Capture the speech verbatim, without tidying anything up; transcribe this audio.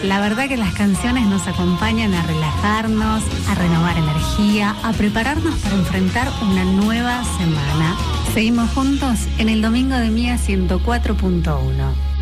La verdad que las canciones nos acompañan a relajarnos, a renovar energía, a prepararnos para enfrentar una nueva semana. Seguimos juntos en el Domingo de Mía ciento cuatro punto uno.